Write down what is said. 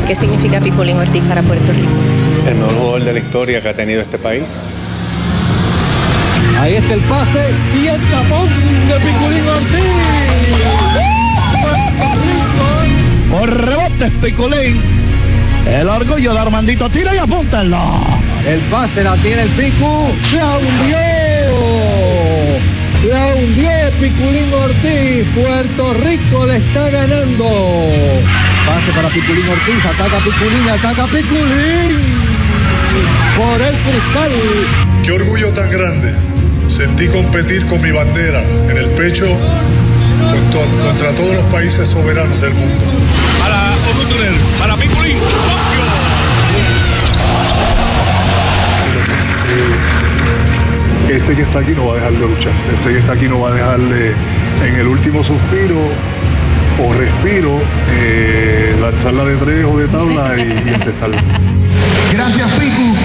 ¿Qué significa Piculín Ortiz para Puerto Rico? El mejor jugador de la historia que ha tenido este país. Ahí está el pase y el tapón de Piculín Ortiz. Por rebote Piculín. El orgullo de Armandito tira y apúntenlo. El pase la tiene el Picu. ¡La hundió Piculín Ortiz! Puerto Rico le está ganando. Pase para Piculín Ortiz. Ataca Piculín. Por el cristal. ¡Qué orgullo tan grande! Sentí competir con mi bandera en el pecho contra todos los países soberanos del mundo. Para Piculín. Este que está aquí no va a dejar de luchar. Este que está aquí no va a dejarle en el último suspiro o respiro lanzarla de tres o de tabla y encestarla. Gracias, Picu.